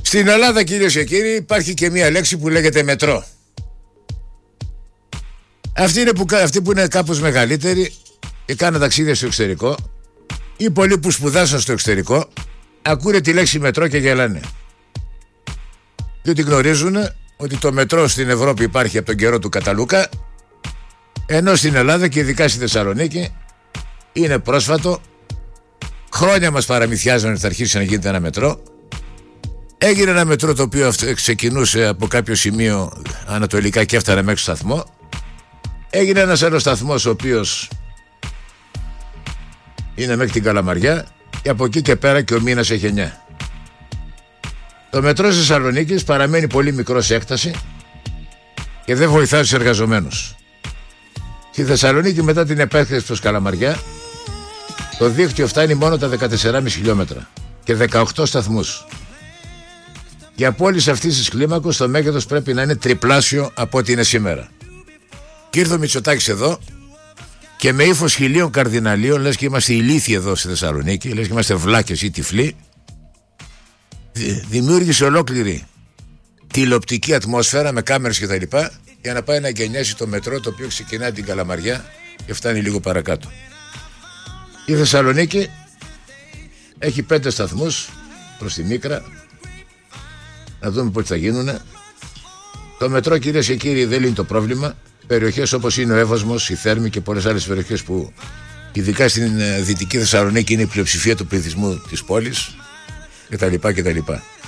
Στην Ελλάδα, κυρίες και κύριοι, υπάρχει και μία λέξη που λέγεται μετρό. Αυτοί που είναι κάπως μεγαλύτεροι και κάνουν ταξίδια στο εξωτερικό ή πολλοί που σπουδάσαν στο εξωτερικό ακούνε τη λέξη μετρό και γελάνε. Διότι γνωρίζουν ότι το μετρό στην Ευρώπη υπάρχει από τον καιρό του Καταλούκα, ενώ στην Ελλάδα και ειδικά στη Θεσσαλονίκη είναι πρόσφατο. Χρόνια μας παραμυθιάζαν ότι θα αρχίσει να γίνεται ένα μετρό. Έγινε ένα μετρό το οποίο ξεκινούσε από κάποιο σημείο ανατολικά και έφτανε μέχρι το σταθμό. Έγινε ένας άλλος σταθμός ο οποίος είναι μέχρι την Καλαμαριά και από εκεί και πέρα και ο μήνας έχει 9. Το μετρό της Θεσσαλονίκης παραμένει πολύ μικρό σε έκταση και δεν βοηθάει τους εργαζομένους. Στη Θεσσαλονίκη, μετά την επέκταση προς Καλαμαριά, το δίκτυο φτάνει μόνο τα 14,5 χιλιόμετρα και 18 σταθμούς. Για πόλεις αυτής της κλίμακος το μέγεθος πρέπει να είναι τριπλάσιο από ό,τι είναι σήμερα. Και ήρθε ο Μητσοτάκης εδώ και με ύφος χιλίων καρδιναλίων, λες και είμαστε ηλίθιοι εδώ στη Θεσσαλονίκη, λες και είμαστε βλάκες ή τυφλοί, δημιούργησε ολόκληρη τηλεοπτική ατμόσφαιρα με κάμερες και τα λοιπά για να πάει να γενιάσει το μετρό, το οποίο ξεκινάει την Καλαμαριά και φτάνει λίγο παρακάτω. Η Θεσσαλονίκη έχει 5 σταθμούς προς τη Μίκρα. Να δούμε πότε θα γίνουνε. Το μετρό, κυρίες και κύριοι, δεν λύνει το πρόβλημα. Περιοχές όπως είναι ο Εύωσμος, η Θέρμη και πολλές άλλες περιοχές που ειδικά στην Δυτική Θεσσαλονίκη είναι η πλειοψηφία του πληθυσμού της πόλης κτλ.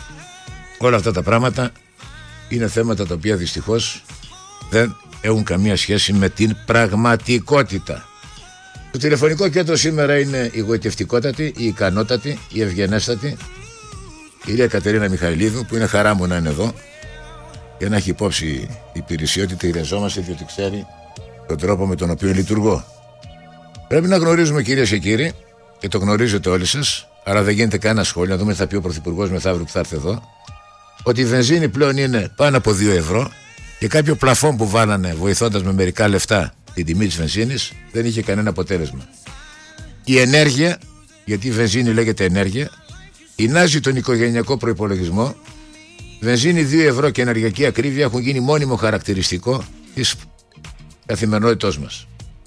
Όλα αυτά τα πράγματα είναι θέματα τα οποία δυστυχώς δεν έχουν καμία σχέση με την πραγματικότητα. Το τηλεφωνικό κέντρο σήμερα είναι η γοητευτικότατη, η ικανότατη, η ευγενέστατη κυρία Κατερίνα Μιχαηλίδου, που είναι χαρά μου να είναι εδώ για να έχει υπόψη η υπηρεσία ότι ταιριαζόμαστε, διότι ξέρει τον τρόπο με τον οποίο λειτουργώ. Πρέπει να γνωρίζουμε, κυρίες και κύριοι, και το γνωρίζετε όλοι σας, αλλά δεν γίνεται κανένα σχόλιο, να δούμε τι θα πει ο Πρωθυπουργός μεθαύριο που θα έρθει εδώ, ότι η βενζίνη πλέον είναι πάνω από 2 ευρώ και κάποιο πλαφόν που βάλανε βοηθώντας με μερικά λεφτά την τιμή της βενζίνης δεν είχε κανένα αποτέλεσμα. Η ενέργεια, γιατί η βενζίνη λέγεται ενέργεια, εινάζει τον οικογενειακό προϋπολογισμό. Βενζίνη 2 ευρώ και ενεργειακή ακρίβεια έχουν γίνει μόνιμο χαρακτηριστικό της καθημερινότητός μας.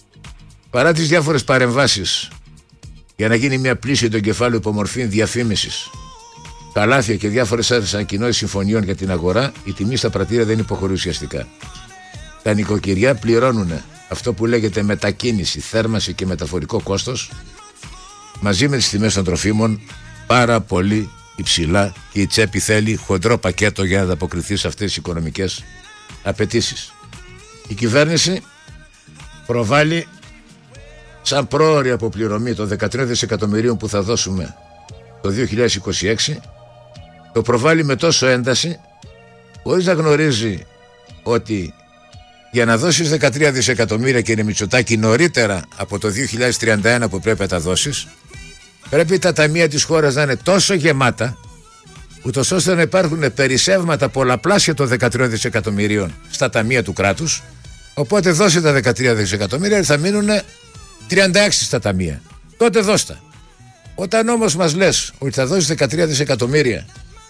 Παρά τις διάφορες παρεμβάσεις για να γίνει μια πλήση του εγκεφάλου υπομορφή διαφήμισης, καλάθια και διάφορες άλλες ανακοινώσεις συμφωνιών για την αγορά, η τιμή στα πρατήρια δεν υποχωρεί ουσιαστικά. Τα νοικοκυριά πληρώνουν αυτό που λέγεται μετακίνηση, θέρμανση και μεταφορικό κόστος, μαζί με τις τιμές των τροφίμων, πάρα πολύ υψηλά, και η τσέπη θέλει χοντρό πακέτο για να ανταποκριθεί σε αυτές τις οικονομικές απαιτήσεις. Η κυβέρνηση προβάλλει σαν πρόωρη αποπληρωμή των 13 δισεκατομμυρίων που θα δώσουμε το 2026, το προβάλλει με τόσο ένταση, χωρίς να γνωρίζει ότι για να δώσεις 13 δισεκατομμύρια, κύριε Μητσοτάκη, νωρίτερα από το 2031 που πρέπει να τα δώσεις, πρέπει τα ταμεία της χώρας να είναι τόσο γεμάτα, ούτως ώστε να υπάρχουν περισσεύματα πολλαπλάσια των 13 δισεκατομμυρίων στα ταμεία του κράτους. Οπότε δώσε τα 13 δισεκατομμύρια, θα μείνουν 36 στα ταμεία. Τότε δώστα. Όταν όμως μας λες ότι θα δώσεις 13 δισεκατομμύρια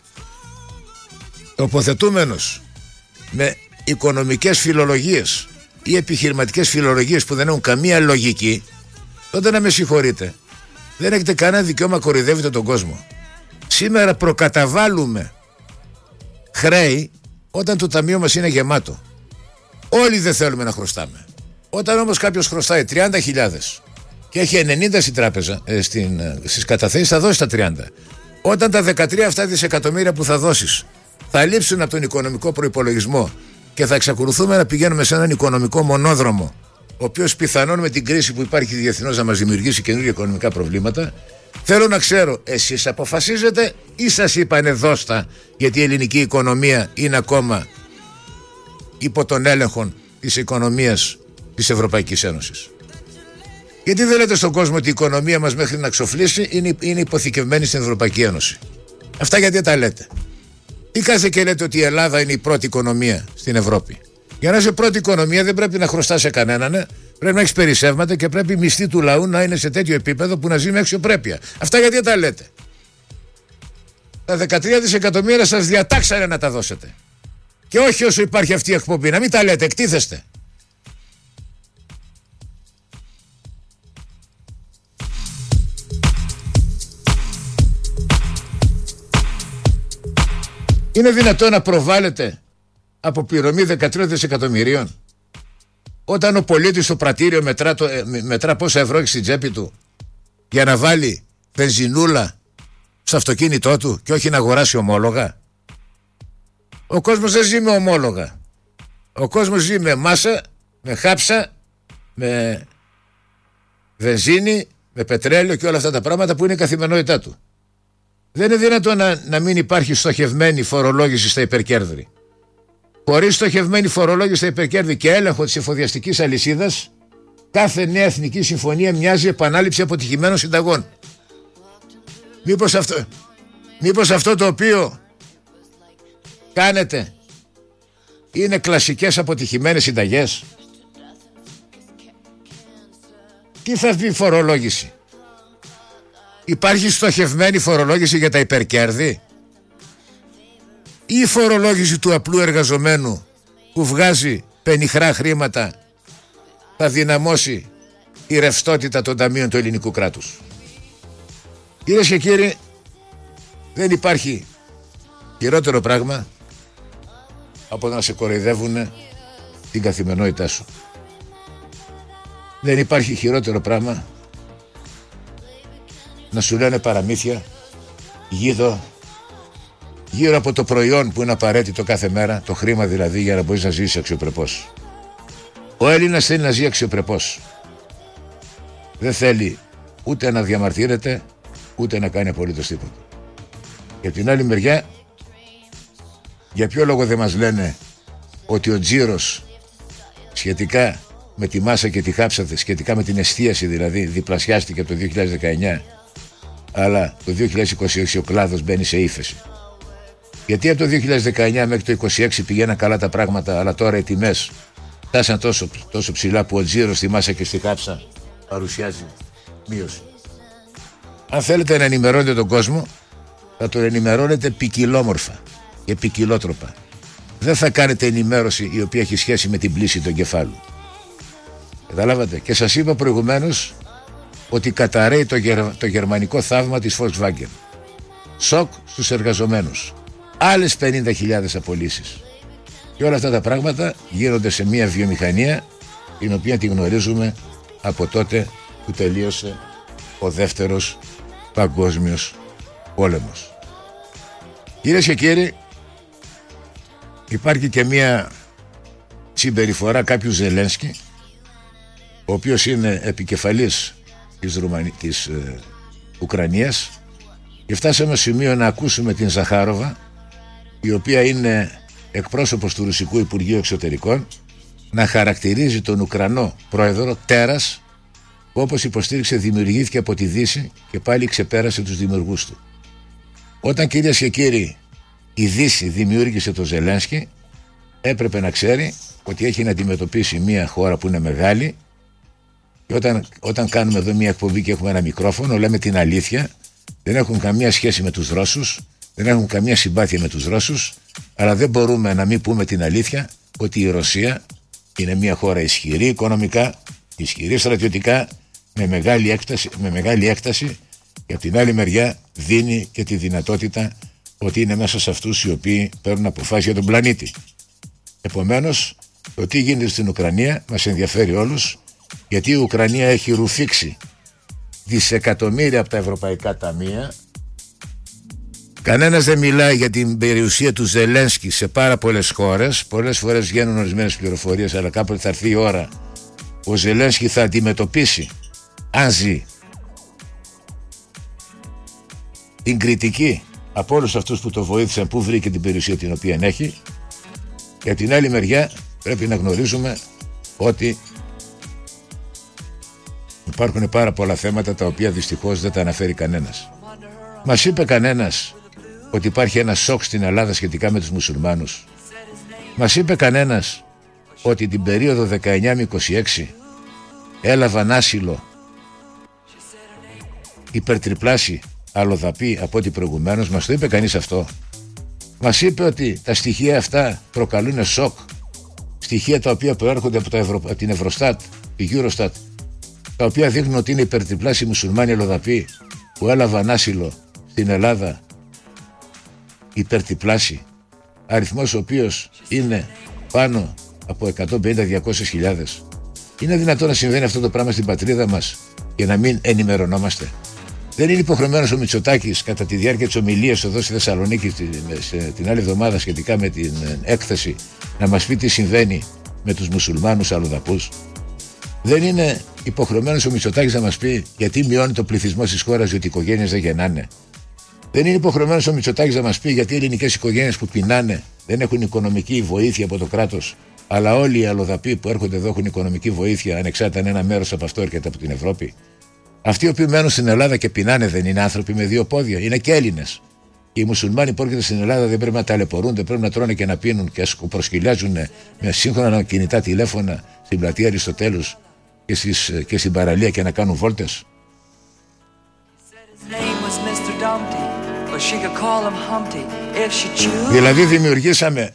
τοποθετούμενος με οικονομικές φιλολογίες ή επιχειρηματικές φιλολογίες που δεν έχουν καμία λογική, τότε να με συγχωρείτε, δεν έχετε κανένα δικαίωμα, κοροϊδεύετε τον κόσμο. Σήμερα προκαταβάλουμε χρέη όταν το ταμείο μας είναι γεμάτο. Όλοι δεν θέλουμε να χρωστάμε. Όταν όμως κάποιος χρωστάει 30.000 και έχει 90 στην τράπεζα, στις καταθέσεις, θα δώσει τα 30. Όταν τα 13 αυτά δισεκατομμύρια που θα δώσεις θα λείψουν από τον οικονομικό προϋπολογισμό και θα εξακολουθούμε να πηγαίνουμε σε έναν οικονομικό μονόδρομο, ο οποίος πιθανόν με την κρίση που υπάρχει διεθνώς να μας δημιουργήσει καινούργια οικονομικά προβλήματα, θέλω να ξέρω, εσείς αποφασίζετε ή σας είπανε δώστα, γιατί η ελληνική οικονομία είναι ακόμα υπό τον έλεγχο της οικονομίας της Ευρωπαϊκής Ένωσης? Γιατί δεν λέτε στον κόσμο ότι η οικονομία μας μέχρι να ξοφλήσει είναι υποθηκευμένη στην Ευρωπαϊκή Ένωση? Αυτά γιατί τα λέτε? Τι κάθε και λέτε ότι η Ελλάδα είναι η πρώτη οικονομία στην Ευρώπη? Για να είσαι πρώτη οικονομία δεν πρέπει να χρωστάς σε κανέναν, πρέπει να έχεις περισσεύματα και πρέπει η μισθή του λαού να είναι σε τέτοιο επίπεδο που να ζει με αξιοπρέπεια. Αυτά γιατί τα λέτε? Τα 13 δισεκατομμύρια σας διατάξανε να τα δώσετε. Και όχι όσο υπάρχει αυτή η εκπομπή. Να μην τα λέτε, εκτίθεστε. Είναι δυνατόν να προβάλλεται αποπληρωμή 13 δισεκατομμυρίων όταν ο πολίτης στο πρατήριο μετρά πόσα ευρώ έχει στην τσέπη του για να βάλει βενζινούλα στο αυτοκίνητό του και όχι να αγοράσει ομόλογα? Ο κόσμος δεν ζει με ομόλογα. Ο κόσμος ζει με μάσα, με χάψα, με βενζίνη, με πετρέλαιο και όλα αυτά τα πράγματα που είναι η καθημερινότητά του. Δεν είναι δυνατόν να μην υπάρχει στοχευμένη φορολόγηση στα υπερκέρδη. Χωρίς στοχευμένη φορολόγηση στα υπερκέρδη και έλεγχο της εφοδιαστικής αλυσίδας, κάθε νέα εθνική συμφωνία μοιάζει επανάληψη αποτυχημένων συνταγών. Μήπως αυτό το οποίο κάνετε είναι κλασικές αποτυχημένες συνταγές? Τι θα πει φορολόγηση? Υπάρχει στοχευμένη φορολόγηση για τα υπερκέρδη ή η φορολόγηση του απλού εργαζομένου που βγάζει πενιχρά χρήματα θα δυναμώσει η ρευστότητα των ταμείων του ελληνικού κράτους? Κυρίες και κύριοι, δεν υπάρχει χειρότερο πράγμα από να σε κοροϊδεύουν την καθημερινότητά σου. Δεν υπάρχει χειρότερο πράγμα να σου λένε παραμύθια γύρω από το προϊόν που είναι απαραίτητο κάθε μέρα, το χρήμα δηλαδή, για να μπορείς να ζήσεις αξιοπρεπώς. Ο Έλληνας θέλει να ζει αξιοπρεπώς. Δεν θέλει ούτε να διαμαρτύρεται ούτε να κάνει απολύτως τίποτα. Και από την άλλη μεριά, για ποιο λόγο δεν μας λένε ότι ο τζίρος σχετικά με τη μάσα και τη χάψα, σχετικά με την εστίαση δηλαδή, διπλασιάστηκε το 2019, αλλά το 2026 ο κλάδος μπαίνει σε ύφεση? Γιατί από το 2019 μέχρι το 2026 πηγαίναν καλά τα πράγματα, αλλά τώρα οι τιμές φτάσαν τόσο ψηλά που ο τζίρος στη μάσα και στη χάψα παρουσιάζει μείωση. Αν θέλετε να ενημερώνετε τον κόσμο, θα τον ενημερώνετε ποικιλόμορφα και ποικιλότροπα. Δεν θα κάνετε ενημέρωση η οποία έχει σχέση με την πλύση του εγκεφάλου. Καταλάβατε? Και σας είπα προηγουμένως ότι καταραίει το γερμανικό θαύμα της Volkswagen. Σοκ στους εργαζομένους. Άλλες 50.000 απολύσεις. Και όλα αυτά τα πράγματα γίνονται σε μια βιομηχανία την οποία τη γνωρίζουμε από τότε που τελείωσε ο δεύτερος παγκόσμιος πόλεμος. Κυρίες και κύριοι, υπάρχει και μια συμπεριφορά κάποιου Ζελένσκι, ο οποίος είναι επικεφαλής της Ουκρανίας, και φτάσαμε στο σημείο να ακούσουμε την Ζαχάροβα, η οποία είναι εκπρόσωπος του Ρωσικού Υπουργείου Εξωτερικών, να χαρακτηρίζει τον Ουκρανό πρόεδρο τέρας, που όπως υποστήριξε δημιουργήθηκε από τη Δύση και πάλι ξεπέρασε τους δημιουργούς του. Όταν, κυρίες και κύριοι, η Δύση δημιούργησε τον Ζελένσκι, έπρεπε να ξέρει ότι έχει να αντιμετωπίσει μια χώρα που είναι μεγάλη. Και όταν κάνουμε εδώ μια εκπομπή και έχουμε ένα μικρόφωνο, λέμε την αλήθεια. Δεν έχουν καμία σχέση με τους Ρώσους, δεν έχουν καμία συμπάθεια με τους Ρώσους, αλλά δεν μπορούμε να μην πούμε την αλήθεια ότι η Ρωσία είναι μια χώρα ισχυρή οικονομικά, ισχυρή στρατιωτικά, με μεγάλη έκταση, και από την άλλη μεριά δίνει και τη δυνατότητα ότι είναι μέσα σε αυτούς οι οποίοι παίρνουν αποφάσεις για τον πλανήτη. Επομένως, το τι γίνεται στην Ουκρανία μας ενδιαφέρει όλους, γιατί η Ουκρανία έχει ρουφήξει δισεκατομμύρια από τα ευρωπαϊκά ταμεία. Κανένας δεν μιλάει για την περιουσία του Ζελένσκι σε πάρα πολλές χώρες. Πολλές φορές βγαίνουν ορισμένες πληροφορίες, αλλά κάποτε θα έρθει η ώρα ο Ζελένσκι θα αντιμετωπίσει, αν ζει, την κριτική από όλους αυτούς που το βοήθησαν, που βρήκε την περιουσία την οποία έχει. Και από την άλλη μεριά πρέπει να γνωρίζουμε ότι υπάρχουν πάρα πολλά θέματα τα οποία δυστυχώς δεν τα αναφέρει κανένας. Μας είπε κανένας ότι υπάρχει ένα σοκ στην Ελλάδα σχετικά με τους μουσουλμάνους? Μας είπε κανένας ότι την περίοδο 19 με 26 έλαβαν άσυλο υπερτριπλάσιοι αλλοδαποί από ό,τι προηγουμένως. Μας το είπε κανείς αυτό? Μας είπε ότι τα στοιχεία αυτά προκαλούν σοκ, στοιχεία τα οποία προέρχονται από την Ευρωστάτ, τη Eurostat, τα οποία δείχνουν ότι είναι υπερτριπλάσιοι μουσουλμάνοι αλλοδαποί που έλαβαν άσυλο στην Ελλάδα, υπερτριπλάσιοι, αριθμός ο οποίος είναι πάνω από 150-200.000. Είναι δυνατόν να συμβαίνει αυτό το πράγμα στην πατρίδα μας και να μην ενημερωνόμαστε? Δεν είναι υποχρεωμένος ο Μητσοτάκης κατά τη διάρκεια της ομιλίας εδώ στη Θεσσαλονίκη την άλλη εβδομάδα σχετικά με την έκθεση να μας πει τι συμβαίνει με τους μουσουλμάνους αλλοδαπούς? Δεν είναι υποχρεωμένος ο Μητσοτάκης να μας πει γιατί μειώνει το πληθυσμό της χώρας, διότι οι οικογένειες δεν γεννάνε? Δεν είναι υποχρεωμένος ο Μητσοτάκης να μας πει γιατί οι ελληνικές οικογένειες που πεινάνε δεν έχουν οικονομική βοήθεια από το κράτος, αλλά όλοι οι αλλοδαποί που έρχονται εδώ έχουν οικονομική βοήθεια, ανεξάρτητα αν ένα μέρος από αυτό έρχεται από την Ευρώπη? Αυτοί οι οποίοι μένουν στην Ελλάδα και πεινάνε δεν είναι άνθρωποι με δύο πόδια? Είναι και Έλληνες. Και οι μουσουλμάνοι που έρχονται στην Ελλάδα δεν πρέπει να ταλαιπωρούνται, πρέπει να τρώνε και να πίνουν και να προσκυλιάζουν με σύγχρονα κινητά τηλέφωνα στην πλατεία Αριστοτέλους και στην παραλία και να κάνουν βόλτες? Δηλαδή δημιουργήσαμε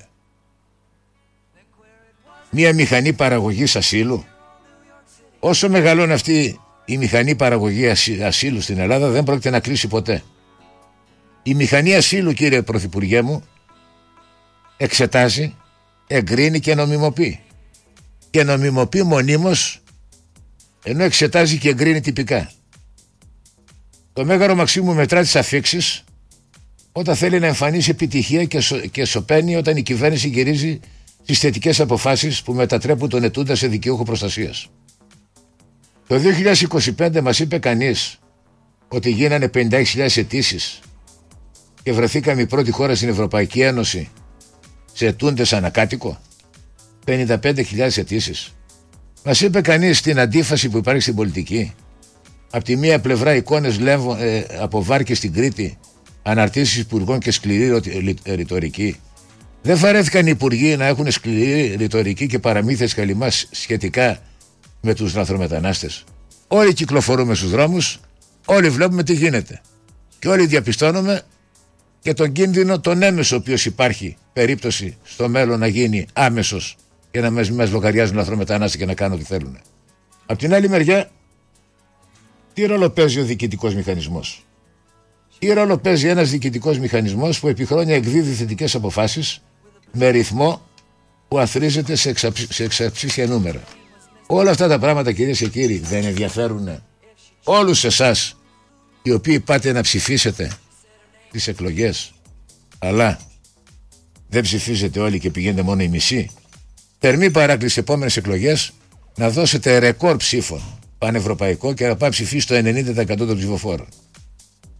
μία μηχανή παραγωγής ασύλου. Όσο μεγαλώνει αυτή η μηχανή παραγωγή ασύλου στην Ελλάδα δεν πρόκειται να κλείσει ποτέ. Η μηχανή ασύλου, κύριε Πρωθυπουργέ μου, εξετάζει, εγκρίνει και νομιμοποιεί. Και νομιμοποιεί μονίμως, ενώ εξετάζει και εγκρίνει τυπικά. Το Μέγαρο Μαξίμου μετρά τις αφίξεις όταν θέλει να εμφανίσει επιτυχία και σωπαίνει όταν η κυβέρνηση γυρίζει στις θετικές αποφάσεις που μετατρέπουν τον ετούντα σε δικαιούχο προστασίας. Το 2025 μας είπε κανείς ότι γίνανε 56.000 αιτήσεις και βρεθήκαμε η πρώτη χώρα στην Ευρωπαϊκή Ένωση σε ετούντες ανακάτοικο? 55.000 αιτήσεις. Μας είπε κανείς την αντίφαση που υπάρχει στην πολιτική? Απ' τη μία πλευρά εικόνες από βάρκες στην Κρήτη, αναρτήσεις υπουργών και σκληρή ρητορική. Δεν βαρέθηκαν οι υπουργοί να έχουν σκληρή ρητορική και παραμύθια καλυμάς σχετικά με τους λαθρομετανάστες? Όλοι κυκλοφορούμε στους δρόμους, όλοι βλέπουμε τι γίνεται και όλοι διαπιστώνουμε και τον κίνδυνο τον έμεσο ο οποίος υπάρχει περίπτωση στο μέλλον να γίνει άμεσος και να μας λογαριάζουν λαθρομετανάστες και να κάνουν ό,τι θέλουν. Απ' την άλλη μεριά, τι ρόλο παίζει ο διοικητικός μηχανισμός? Τι ρόλο παίζει ένας διοικητικός μηχανισμός που επί χρόνια εκδίδει θετικές αποφάσεις με ρυθμό που αθροίζεται σε εξαψήφια νούμερα? Όλα αυτά τα πράγματα, κυρίες και κύριοι, δεν ενδιαφέρουν όλους εσάς οι οποίοι πάτε να ψηφίσετε τις εκλογές, αλλά δεν ψηφίζετε όλοι και πηγαίνετε μόνο οι μισοί? Θερμή παράκληση στις επόμενες εκλογές να δώσετε ρεκόρ ψήφων πανευρωπαϊκό και να πάει ψηφίσει το 90% των ψηφοφόρων.